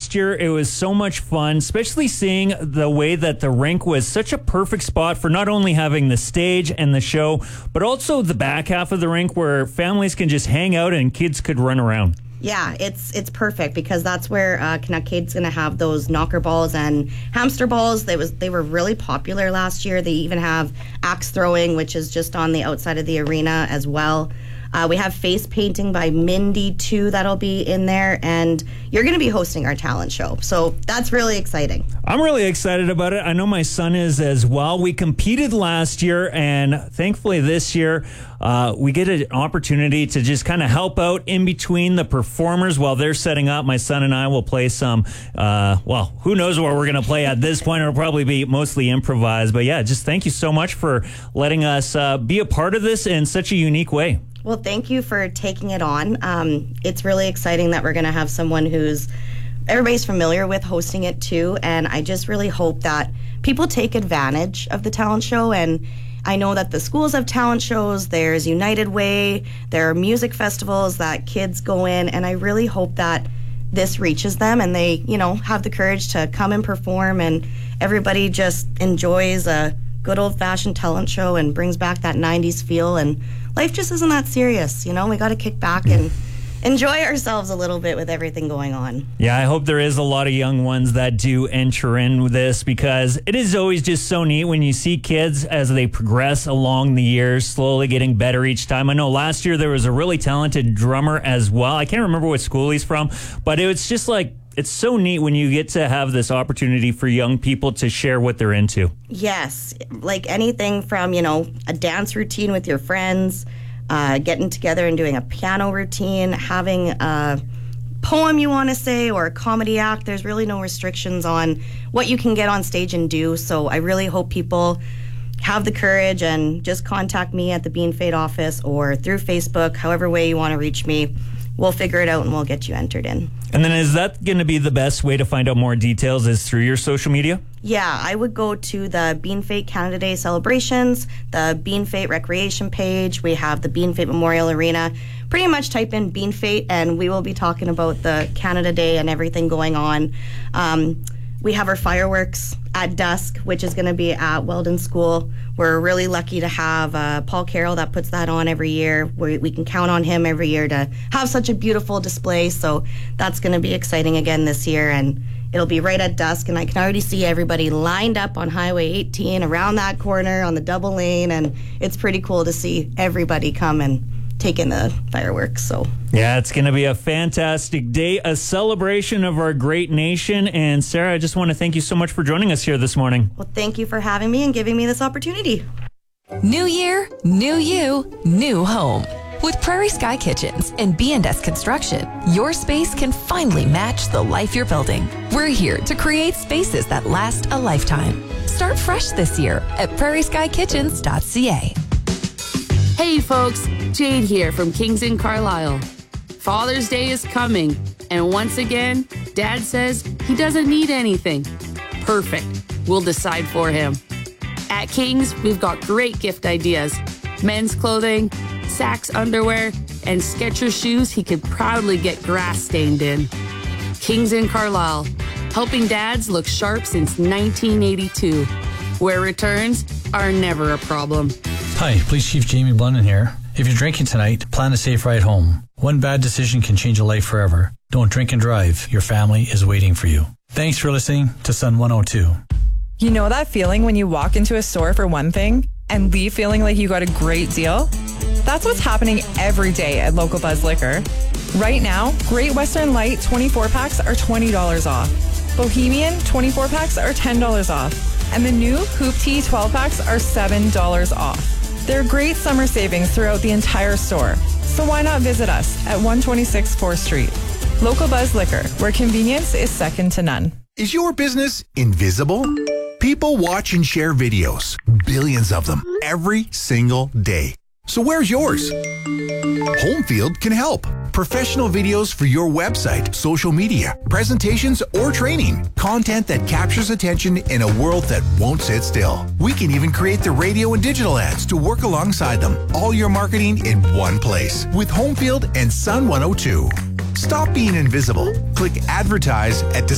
last year. It was so much fun, especially seeing the way that the rink was such a perfect spot for not only having the stage and the show, but also the back half of the rink where families can just hang out and kids could run around. Yeah, it's perfect because that's where Canuckade's going to have those knocker balls and hamster balls. They were really popular last year. They even have axe throwing, which is just on the outside of the arena as well. We have face painting by Mindy, too, that'll be in there. And you're going to be hosting our talent show. So that's really exciting. I'm really excited about it. I know my son is as well. We competed last year, and thankfully this year we get an opportunity to just kind of help out in between the performers while they're setting up. My son and I will play some, who knows what we're going to play at this point. It'll probably be mostly improvised. But yeah, just thank you so much for letting us be a part of this in such a unique way. Well, thank you for taking it on. It's really exciting that we're going to have someone who's everybody's familiar with hosting it too. And I just really hope that people take advantage of the talent show. And I know that the schools have talent shows. There's United Way. There are music festivals that kids go in. And I really hope that this reaches them and they, have the courage to come and perform and everybody just enjoys a good old-fashioned talent show and brings back that 90s feel. And life just isn't that serious, we got to kick back and enjoy ourselves a little bit with everything going on. Yeah, I hope there is a lot of young ones that do enter in with this because it is always just so neat when you see kids as they progress along the years, slowly getting better each time. I know last year there was a really talented drummer as well. I can't remember what school he's from, but it's just like, it's so neat when you get to have this opportunity for young people to share what they're into. Yes, like anything from, a dance routine with your friends, getting together and doing a piano routine, having a poem you want to say or a comedy act. There's really no restrictions on what you can get on stage and do. So I really hope people have the courage and just contact me at the Bean Fade office or through Facebook, however way you want to reach me. We'll figure it out and we'll get you entered in. And then is that going to be the best way to find out more details is through your social media? Yeah, I would go to the Bean Fate Canada Day celebrations, the Bean Fate recreation page. We have the Bean Fate Memorial Arena. Pretty much type in Bean Fate and we will be talking about the Canada Day and everything going on. We have our fireworks at dusk, which is going to be at Weldon School. We're really lucky to have Paul Carroll that puts that on every year. We can count on him every year to have such a beautiful display. So that's going to be exciting again this year. And it'll be right at dusk. And I can already see everybody lined up on Highway 18 around that corner on the double lane. And it's pretty cool to see everybody come and take in the fireworks. So yeah, it's going to be a fantastic day, a celebration of our great nation. And Sarah, I just want to thank you so much for joining us here this morning. Well, thank you for having me and giving me this opportunity. New year, new you, new home. With Prairie Sky Kitchens and B&S Construction, your space can finally match the life you're building. We're here to create spaces that last a lifetime. Start fresh this year at prairieskykitchens.ca. Hey folks, Jade here from Kingston Carlisle. Father's Day is coming, and once again, Dad says he doesn't need anything. Perfect, we'll decide for him. At King's, we've got great gift ideas. Men's clothing, Sax underwear, and Skechers shoes he could proudly get grass stained in. King's in Carlisle, helping dads look sharp since 1982, where returns are never a problem. Hi, Police Chief Jamie Blunden here. If you're drinking tonight, plan a safe ride home. One bad decision can change a life forever. Don't drink and drive. Your family is waiting for you. Thanks for listening to Sun 102. You know that feeling when you walk into a store for one thing and leave feeling like you got a great deal? That's what's happening every day at Local Buzz Liquor. Right now, Great Western Light 24-packs are $20 off. Bohemian 24-packs are $10 off. And the new Hoop Tea 12-packs are $7 off. There are great summer savings throughout the entire store. So why not visit us at 126 4th Street? Local Buzz Liquor, where convenience is second to none. Is your business invisible? People watch and share videos, billions of them, every single day. So where's yours? Homefield can help. Professional videos for your website, social media, presentations, or training. Content that captures attention in a world that won't sit still. We can even create the radio and digital ads to work alongside them. All your marketing in one place with Homefield and Sun 102. Stop being invisible. Click advertise at